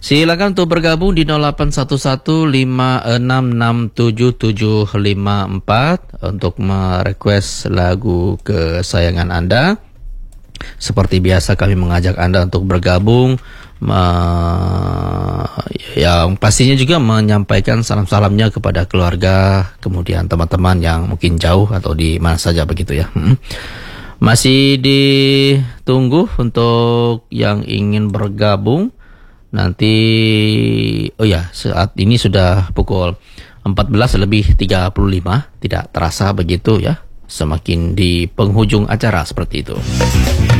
Silakan untuk bergabung di 081156677754 untuk merequest lagu kesayangan Anda. Seperti biasa kami mengajak Anda untuk bergabung, yang pastinya juga menyampaikan salam-salamnya kepada keluarga, kemudian teman-teman yang mungkin jauh atau di mana saja begitu ya. Masih ditunggu untuk yang ingin bergabung. Nanti, saat ini sudah pukul 14:35, tidak terasa begitu ya, semakin di penghujung acara seperti itu.